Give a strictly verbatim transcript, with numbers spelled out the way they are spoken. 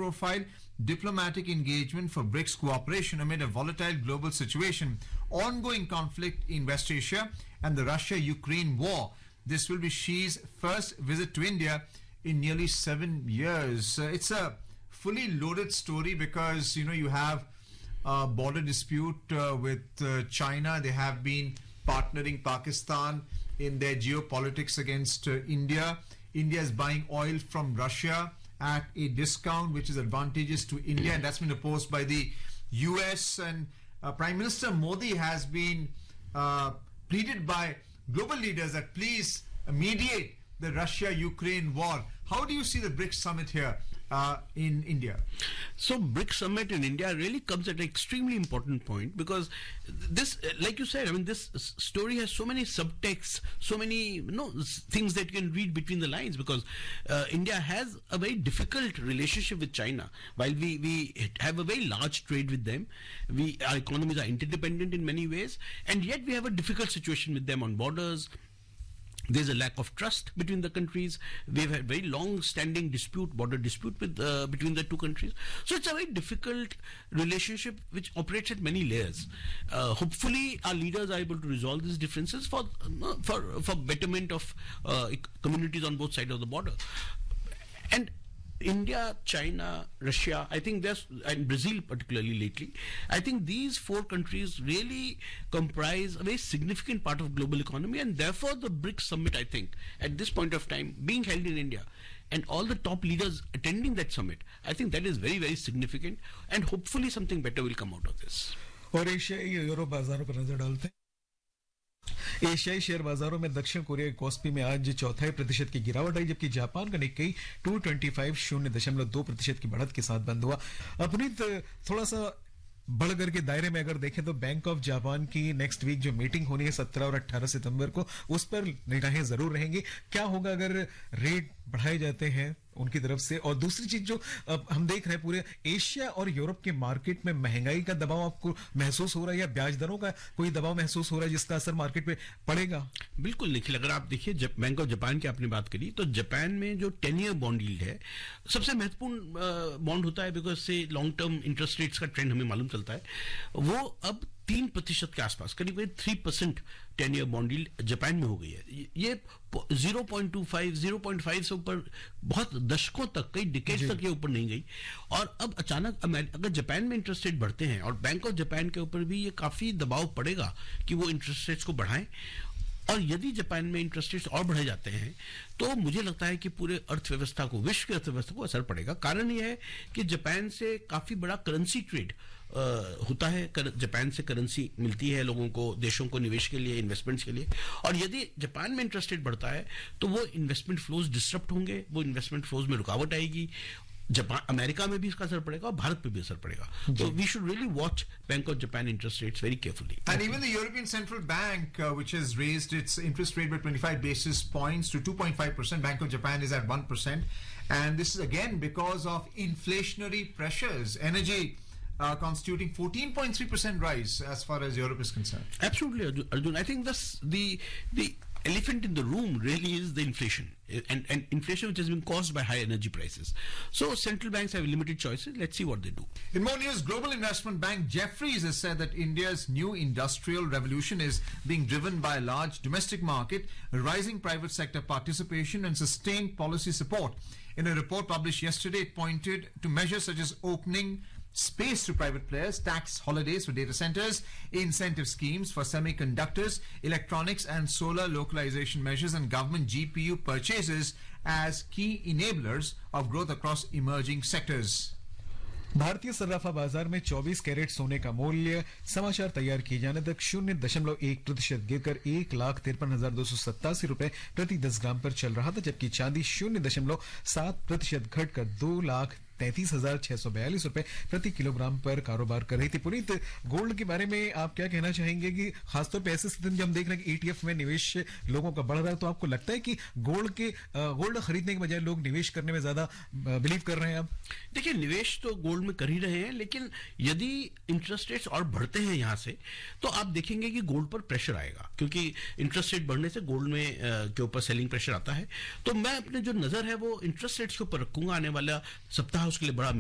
high-profile diplomatic engagement for BRICS cooperation amid a volatile global situation, ongoing conflict in West Asia, and the Russia-Ukraine war. This will be Xi's first visit to India in nearly seven years. Uh, it's a fully loaded story because, you know, you have a border dispute uh, with uh, China. They have been partnering Pakistan in their geopolitics against uh, India. India is buying oil from Russia at a discount which is advantageous to India, and that's been opposed by the U S. And uh, Prime Minister Modi has been uh, pleaded by global leaders that please mediate the Russia-Ukraine war. How do you see the BRICS summit here uh, in India? So BRICS summit in India really comes at an extremely important point because this, like you said, I mean, this story has so many subtexts, so many you know, things that you can read between the lines because uh, India has a very difficult relationship with China. While we, we have a very large trade with them, we our economies are interdependent in many ways, and yet we have a difficult situation with them on borders. There's a lack of trust between the countries. We've had very long-standing dispute, border dispute with uh, between the two countries. So it's a very difficult relationship which operates at many layers. Uh, hopefully, our leaders are able to resolve these differences for uh, for for betterment of uh, communities on both sides of the border. And India, China, Russia, I think there's, and Brazil particularly lately, I think these four countries really comprise a very significant part of global economy, and therefore the BRICS summit, I think, at this point of time, being held in India, and all the top leaders attending that summit, I think that is very, very significant, and hopefully something better will come out of this. और एशियाई Europe बाजारों पर नजर डालते हैं। एशियाई share बाजारों में दक्षिण कोरिया के कोस्पी में आज चौथाई प्रतिशत की गिरावट आई, जबकि जापान का निक्केई दो सौ पच्चीस शून्य दशमलव दो प्रतिशत की बढ़त के साथ बंद हुआ। अपनी थोड़ा सा बढ़कर के दायरे में अगर देखें तो बैंक ऑफ जापान की नेक्स्ट वीक जो मीटिंग होनी है सत्रह और अठारह सितंबर को, उस पर निगाहें जरूर रहेंगी। क्या होगा अगर रेट बढ़ाए जाते हैं उनकी तरफ से? और दूसरी चीज जो हम देख रहे हैं पूरे एशिया और यूरोप के मार्केट में महंगाई का दबाव आपको महसूस हो रहा है या ब्याज दरों का कोई दबाव महसूस हो रहा है जिसका असर मार्केट पे पड़ेगा? बिल्कुल निखिल, अगर आप देखिए बैंक ऑफ जापान की आपने बात करी तो जापान में जो टेन ईयर बॉन्ड यील्ड है सबसे महत्वपूर्ण बॉन्ड होता है बिकॉज से लॉन्ग टर्म इंटरेस्ट रेट्स का ट्रेंड हमें मालूम चलता है, वो अब तीन प्रतिशत के आसपास करीब करीब three percent ten year bond yield Japan में हो गई है। ये zero point two five, zero point five से ऊपर बहुत दशकों तक, कई डिकेड्स तक ये ऊपर नहीं गई, और अब अचानक अगर जापान में इंटरेस्ट रेट बढ़ते हैं और बैंक ऑफ जापान के ऊपर भी ये काफी दबाव पड़ेगा कि वो इंटरेस्ट रेट्स को बढ़ाएं, और यदि जापान में इंटरेस्ट रेट्स और बढ़े जाते हैं तो मुझे लगता है कि पूरे अर्थव्यवस्था को, विश्व की अर्थव्यवस्था को असर पड़ेगा। कारण यह है कि जापान से काफी बड़ा करेंसी ट्रेड होता है, जापान से करेंसी मिलती है लोगों को, देशों को निवेश के लिए, इन्वेस्टमेंट्स के लिए, और यदि जापान में इंटरेस्ट रेट बढ़ता है तो वो इन्वेस्टमेंट फ्लोज डिस्टर्ब होंगे, वो इन्वेस्टमेंट फ्लोज में रुकावट आएगी, जापान अमेरिका में भी इसका असर पड़ेगा और भारत पे भी असर पड़ेगा। So we should really watch Bank of Japan interest rates very carefully. And even the European Central Bank, uh, which has raised its interest rate by twenty-five basis points to two point five percent, Bank of Japan is at one percent, and this is again because of inflationary pressures, energy uh, constituting fourteen point three percent rise as far as Europe is concerned. Absolutely, Arjun. Arjun. I think this, the the elephant in the room really is the inflation, and, and inflation which has been caused by high energy prices. So central banks have limited choices. Let's see what they do. In more news, global investment bank Jefferies has said that India's new industrial revolution is being driven by a large domestic market, rising private sector participation, and sustained policy support. In a report published yesterday, it pointed to measures such as opening space to private players, tax holidays for data centers, incentive schemes for semiconductors, electronics and solar localization measures, and government G P U purchases as key enablers of growth across emerging sectors. भारतीय सर्राफा बाजार में चौबीस carat सोने का मूल्य समाचार तैयार किए जाने तक शून्य दशमलव एक प्रतिशत गिरकर एक लाख तिरपन हजार दो सौ सत्तासी रुपए प्रति दस ग्राम पर चल रहा था, जबकि चांदी शून्य दशमलव सात प्रतिशत घटकर दो लाख तैतीस हजार छह सौ बयालीस रुपए प्रति किलोग्राम पर कारोबार कर रही थी। पुनीत, गोल्ड के बारे में आप क्या कहना चाहेंगे कि खासतौर पे ऐसे स्थिति में जब हम देख रहे हैं कि ईटीएफ में निवेश लोगों का बढ़ रहा है, तो आपको लगता है कि गोल्ड के गोल्ड खरीदने के बजाय लोग निवेश करने में ज्यादा बिलीव कर रहे हैं? अब देखिए, निवेश तो गोल्ड में कर ही रहे हैं, लेकिन यदि इंटरेस्ट रेट्स और बढ़ते हैं यहां से तो आप देखेंगे कि गोल्ड पर प्रेशर आएगा, क्योंकि इंटरेस्ट रेट बढ़ने से गोल्ड में के ऊपर सेलिंग प्रेशर आता है। तो मैं अपने जो नजर है वो इंटरेस्ट रेट्स के ऊपर रखूंगा। आने वाला सप्ताह उसके लिए बड़ा